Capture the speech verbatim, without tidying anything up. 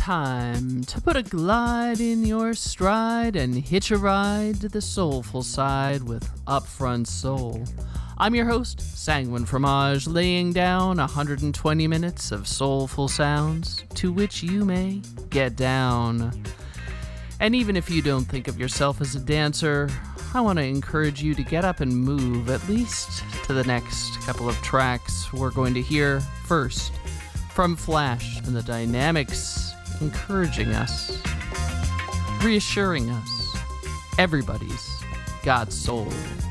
time to put a glide in your stride and hitch a ride to the soulful side with Upfront Soul. I'm your host, Sanguine Fromage, laying down one hundred twenty minutes of soulful sounds to which you may get down. And even if you don't think of yourself as a dancer, I want to encourage you to get up and move at least to the next couple of tracks we're going to hear. First, from Flash and the Dynamics, encouraging us, reassuring us, everybody's got soul.